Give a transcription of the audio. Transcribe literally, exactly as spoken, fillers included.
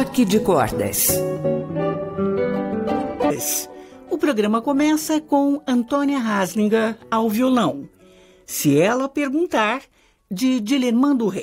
Toque de cordas. O programa começa com Antônia Haslinger ao violão. Se ela perguntar, de Dilermando